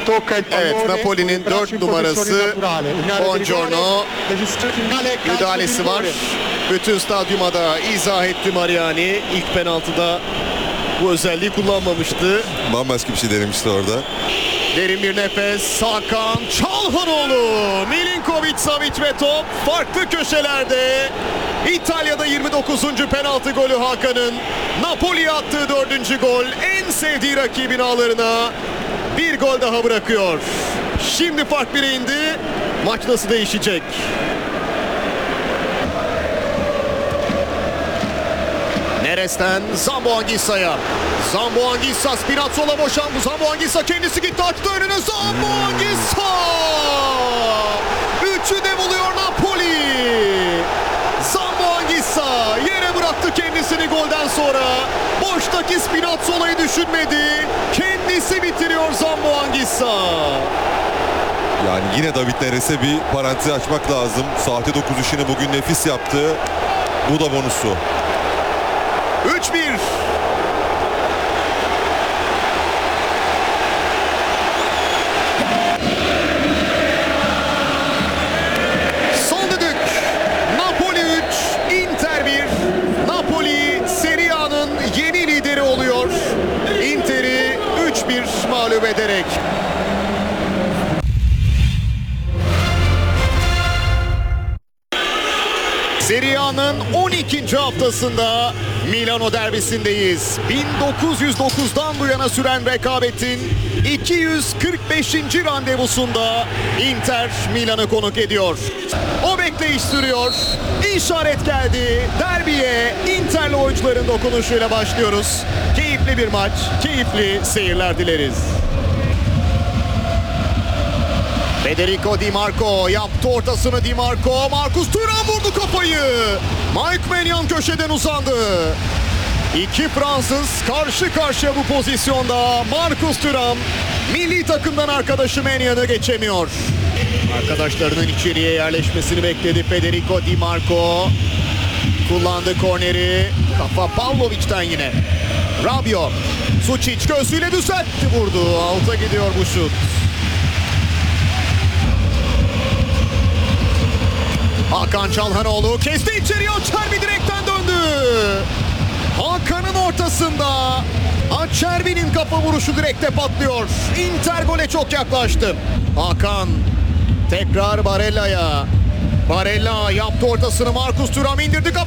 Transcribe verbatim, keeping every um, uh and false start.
Evet, Napoli'nin dört numarası Buongiorno müdahalesi var. Bütün stadyuma da izah etti Mariani. İlk penaltıda bu özelliği kullanmamıştı. Bambaşka bir şey denemişti orada. Derin bir nefes. Hakan Çalhanoğlu. Milinkovic, Savic ve top farklı köşelerde. İtalya'da yirmi dokuzuncu penaltı golü Hakan'ın. Napoli'ye attığı dördüncü gol. En sevdiği rakibin ağlarına bir gol daha bırakıyor. Şimdi fark bire indi. Maç nasıl değişecek? Neres'ten Zamboanguissa'ya. Zamboanguissa Spinazzola boşan. Bu Zamboanguissa kendisi gitti, açtı önüne. Zamboanguissa! Üçü de buluyor Napoli. Zamboanguissa yere bıraktı kendisini golden sonra. Boştaki Spinazzola'yı düşünmedi. Kendisi bitiriyor Zamboanguissa. Yani yine David Neres'e bir parantez açmak lazım. Sahte dokuz işini bugün nefis yaptı. Bu da bonusu. üç bir. Son düdük. Napoli üç, Inter bir. Napoli Serie A'nın yeni lideri oluyor. Inter'i üç bir mağlup ederek. Serie A'nın on ikinci haftasında Milano derbisindeyiz. bin dokuz yüz dokuzdan bu yana süren rekabetin iki yüz kırk beşinci randevusunda Inter Milan'ı konuk ediyor. O bekleyiş sürüyor. İşaret geldi. Derbiye Inter'li oyuncuların dokunuşuyla başlıyoruz. Keyifli bir maç, keyifli seyirler dileriz. Federico Di Marco yaptı ortasını. Di Marco, Marcus Thuram vurdu kafayı. Mike Maignan köşeden uzandı. İki Fransız karşı karşıya bu pozisyonda. Marcus Thuram milli takımdan arkadaşı Maignan'ı geçemiyor. Arkadaşlarının içeriye yerleşmesini bekledi Federico Di Marco. Kullandı korneri. Kafa Pavlovic'ten yine. Rabiot. Sučić göğsüyle düzeltti, vurdu. Alta gidiyor bu şut. Hakan Çalhanoğlu kesti içeriye, Acerbi direkten döndü. Hakan'ın ortasında Acerbi'nin kafa vuruşu direkte patlıyor. Inter gole çok yaklaştı. Hakan tekrar Barella'ya. Barella yaptı ortasını, Marcus Thuram indirdi kafa.